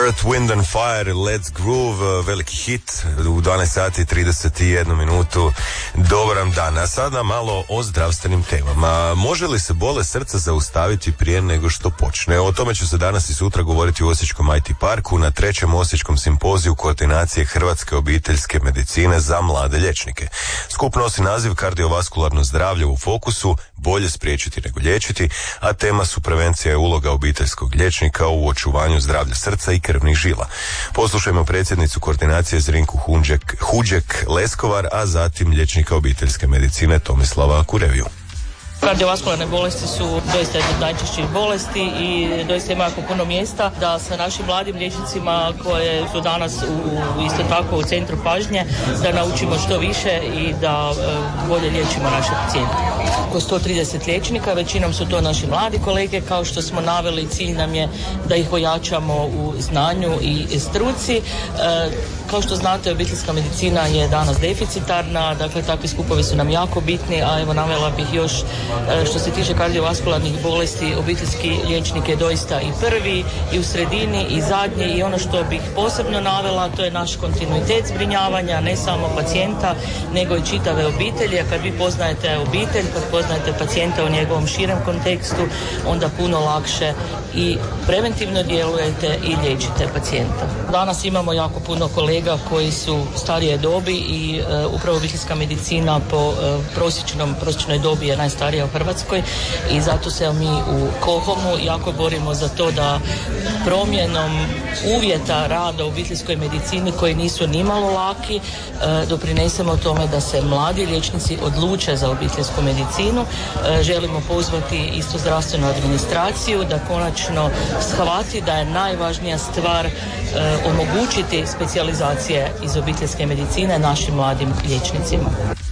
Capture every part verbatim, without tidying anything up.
Earth, Wind and Fire, Let's Groove, veliki hit u dvanaest sati i trideset jednu minutu. Dobar vam dan. A sada malo o zdravstvenim temama. Može li se bolest srca zaustaviti prije nego što počne? O tome ću se danas i sutra govoriti u Osječkom I T parku na trećem Osječkom simpoziju koordinacije Hrvatske obiteljske medicine za mlade liječnike. Skup nosi naziv Kardiovaskularno zdravlje u fokusu, bolje spriječiti nego liječiti, a tema su prevencija i uloga obiteljskog liječnika u očuvanju zdravlja srca i krvnih žila. Poslušajmo predsjednicu koordinacije Zrinku Huđek, Huđek Leskovar, a zatim liječnika obiteljske medicine Tomislava Kureviju. Kardiovaskularne bolesti su doista jedna od najčešćih bolesti i doista ima jako puno mjesta da sa našim mladim liječnicima koje su danas u, isto tako u centru pažnje, da naučimo što više i da e, bolje liječimo naše pacijente. Oko sto trideset liječnika, većinom su to naši mladi kolege, kao što smo naveli, cilj nam je da ih ojačamo u znanju i struci. E, kao što znate, obiteljska medicina je danas deficitarna, dakle takvi skupovi su nam jako bitni, a evo navela bih još što se tiče kardiovaskularnih bolesti, obiteljski liječnik je doista i prvi, i u sredini, i zadnji, i ono što bih posebno navela, to je naš kontinuitet zbrinjavanja, ne samo pacijenta, nego i čitave obitelji. A kad vi poznajete obitelj, kad poznajete pacijenta u njegovom širem kontekstu, onda puno lakše i preventivno djelujete i liječite pacijenta. Danas imamo jako puno kolega koji su starije dobi i e, upravo obiteljska medicina po e, prosječnom, prosječnoj dobi je najstarija u Hrvatskoj i zato se mi u KOHOM-u jako borimo za to da promjenom uvjeta rada u obiteljskoj medicini koji nisu nimalo laki, e, doprinesemo tome da se mladi liječnici odluče za obiteljsku medicinu. E, želimo pozvati isto zdravstvenu administraciju da konačno shvati da je najvažnija stvar e, omogućiti specijalizacije iz obiteljske medicine našim mladim liječnicima.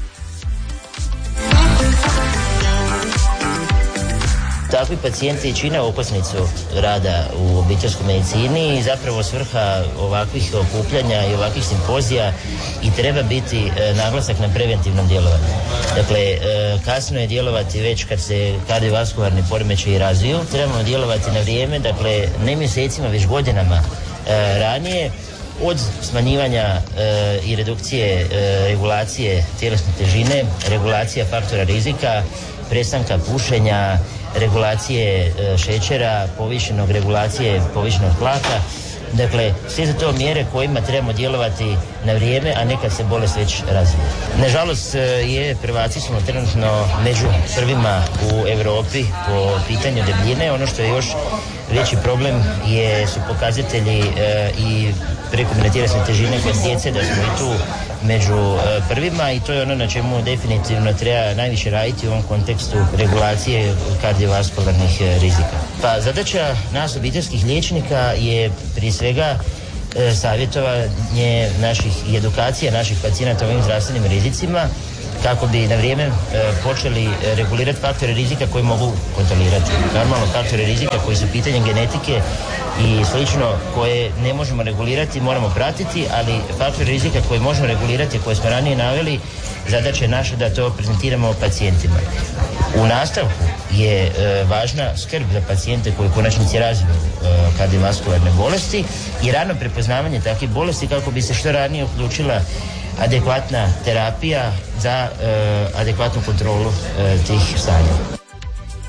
Takvi pacijenti čine okosnicu rada u obiteljskoj medicini i zapravo svrha ovakvih okupljanja i ovakvih simpozija i treba biti e, naglasak na preventivnom djelovanju. Dakle, e, kasno je djelovati već kad se kardiovaskularni poremećaji razviju. Trebamo djelovati na vrijeme, dakle ne mjesecima, već godinama e, ranije, od smanjivanja e, i redukcije e, regulacije tjelesne težine, regulacija faktora rizika, prestanka pušenja, regulacije e, šećera, povišenog regulacije povišenog tlaka. Dakle, sve su to mjere kojima trebamo djelovati na vrijeme, a ne kad se bolest već razvije. Nažalost, je prvaci smo trenutno među prvima u Europi po pitanju debljine. Ono što je još veći problem je, su pokazatelji e, i prekomjerne tjelesne težine kod djece, da smo i tu među e, prvima i to je ono na čemu definitivno treba najviše raditi u ovom kontekstu regulacije kardiovaskularnih e, rizika. Pa zadaća nas obiteljskih liječnika je prije svega e, savjetovanje naših i edukacija naših pacijenata o ovim zdravstvenim rizicima kako bi na vrijeme e, počeli regulirati faktore rizika koji mogu kontrolirati. Normalno faktore rizika koji su pitanjem genetike i slično koje ne možemo regulirati, moramo pratiti, ali faktore rizika koje možemo regulirati, koje smo ranije naveli, zadaća je naša da to prezentiramo pacijentima. U nastavku je e, važna skrb za pacijente koji u konačnici razviju e, kardiovaskularne bolesti i rano prepoznavanje takvih bolesti kako bi se što ranije uključila adekvatna terapija za e, adekvatnu kontrolu e, tih stanja.